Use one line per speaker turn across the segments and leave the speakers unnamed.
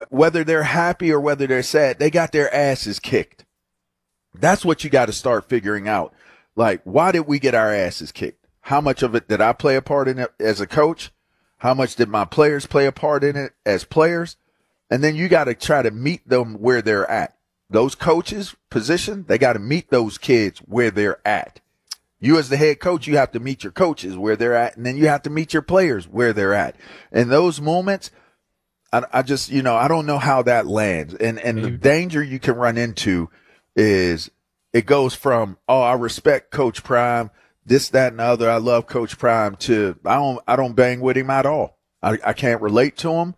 whether they're happy or whether they're sad, they got their asses kicked. That's what you got to start figuring out. Like, why did we get our asses kicked? How much of it did I play a part in it as a coach? How much did my players play a part in it as players? And then you got to try to meet them where they're at. Those coaches' position, they got to meet those kids where they're at. You as the head coach, you have to meet your coaches where they're at, and then you have to meet your players where they're at. In those moments, I just, I don't know how that lands. And the danger you can run into is it goes from, oh, I respect Coach Prime, this, that, and the other. I love Coach Prime, to I don't bang with him at all. I can't relate to him.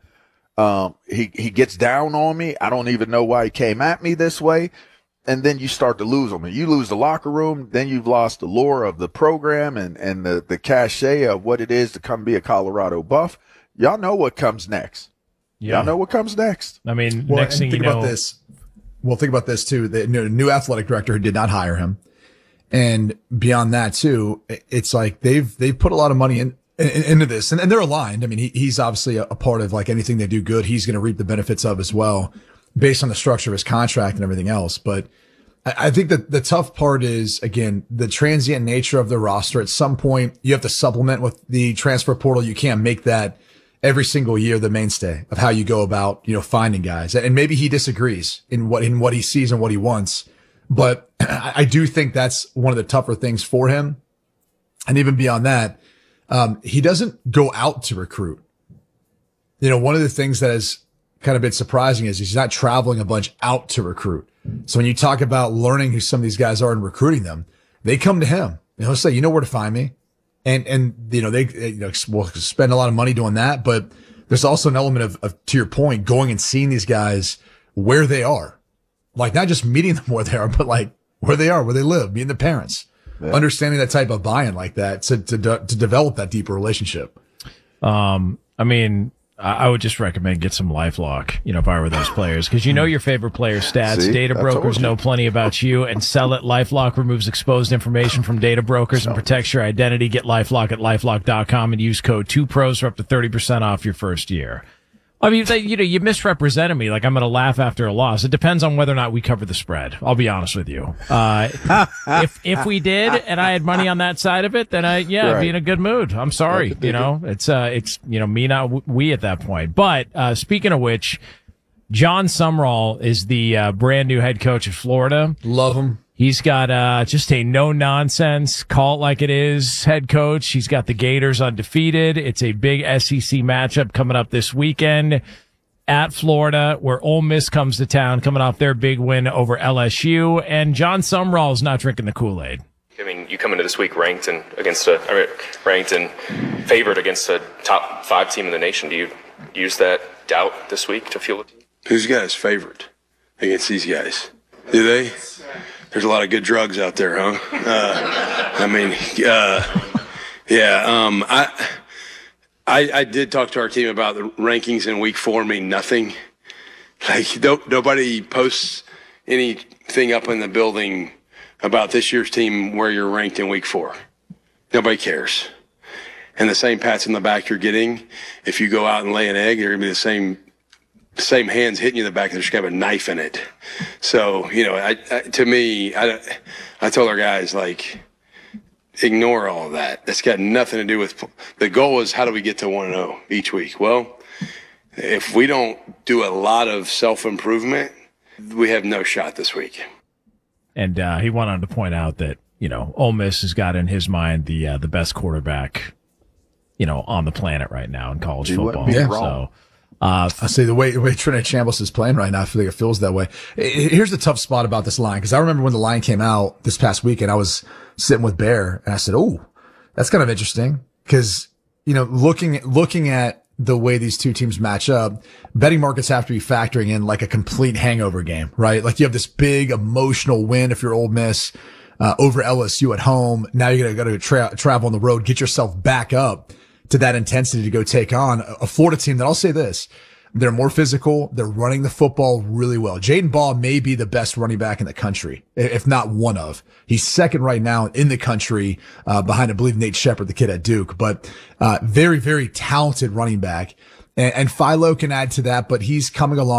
He gets down on me. I don't even know why he came at me this way. And then you start to lose them. And you lose the locker room, then you've lost the lore of the program and the cachet of what it is to come be a Colorado Buff. Y'all know what comes next. Yeah. Y'all know what comes next.
I mean, next thing you know.
Think about this too. The new athletic director who did not hire him. And beyond that too, it's like they've put a lot of money into this, and they're aligned. I mean, he's obviously a part of, like, anything they do good, he's going to reap the benefits of as well, based on the structure of his contract and everything else. But I think that the tough part is, again, the transient nature of the roster. At some point, you have to supplement with the transfer portal. You can't make that every single year the mainstay of how you go about, finding guys. And maybe he disagrees in what he sees and what he wants. But I do think that's one of the tougher things for him. And even beyond that, he doesn't go out to recruit. One of the things that has kind of been surprising is he's not traveling a bunch out to recruit. So when you talk about learning who some of these guys are and recruiting them, they come to him. He'll say, you know where to find me. And they will spend a lot of money doing that. But there's also an element of, to your point, going and seeing these guys where they are. Like, not just meeting them where they are, but like where they are, where they live, meeting the parents, understanding that type of buy-in like that to develop that deeper relationship.
I mean, I would just recommend get some LifeLock, if I were those players, because your favorite player stats.
See,
data brokers know plenty about you and sell it. LifeLock removes exposed information from data brokers and protects your identity. Get LifeLock at LifeLock.com and use code 2pros for up to 30% off your first year. I mean, you misrepresented me. Like, I'm going to laugh after a loss. It depends on whether or not we cover the spread. I'll be honest with you. If we did and I had money on that side of it, then I'd be in a good mood. I'm sorry. It's me, not we at that point. But, speaking of which, John Sumrall is the, brand new head coach at Florida.
Love him.
He's got just a no-nonsense, call it like it is head coach. He's got the Gators undefeated. It's a big SEC matchup coming up this weekend at Florida, where Ole Miss comes to town, coming off their big win over LSU. And John Sumrall is not drinking the Kool-Aid.
I mean, you come into this week ranked and favored against a top 5 team in the nation. Do you use that doubt this week to fuel the team?
Who's guys favored against these guys? Do they? There's a lot of good drugs out there, huh? I did talk to our team about the rankings in week 4 mean nothing. Like, nobody posts anything up in the building about this year's team where you're ranked in week 4. Nobody cares. And the same pats in the back you're getting, if you go out and lay an egg, you're going to be the same hands hitting you in the back. There's got a knife in it. So, I told our guys, like, ignore all of that. That's got nothing to do with the goal is how do we get to 1-0 each week? Well, if we don't do a lot of self-improvement, we have no shot this week.
And he went on to point out that, Ole Miss has got in his mind the best quarterback, on the planet right now in college football.
Yeah.
So,
I say the way Trinidad Chambliss is playing right now, I feel like it feels that way. Here's the tough spot about this line, because I remember when the line came out this past weekend, I was sitting with Bear and I said, "Oh, that's kind of interesting," because looking at the way these two teams match up, betting markets have to be factoring in like a complete hangover game, right? Like, you have this big emotional win if you're Ole Miss over LSU at home. Now you're going to travel on the road, get yourself back up to that intensity to go take on a Florida team that, I'll say this, they're more physical. They're running the football really well. Jaden Ball may be the best running back in the country, if not one of. He's second right now in the country, behind, I believe, Nate Shepard, the kid at Duke, but, very, very talented running back. And Philo can add to that, but he's coming along